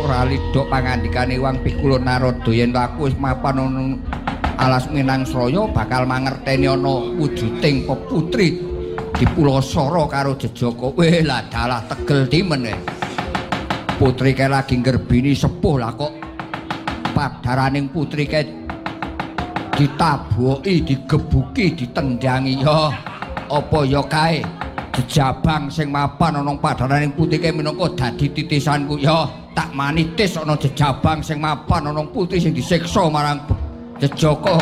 ora lidok pangandikane Wang Pikula Narada yen aku wis mapan ana alas Minangsraya bakal mangerteni ana wujuding peputri dipulosara karo Jejaka. Weh lah dalah tegel timen. Putri kae lagi ngerbini sepuh lah kok padaraning putri kae ditaboki, digebuki, ditendangi ya. Apa ya kae jejabang sing mapan ana padaraning putri kae minangka dadi titisanku ya. Tak manitis ana jejabang sing mapan ana putri sing disiksa marang Jejaka.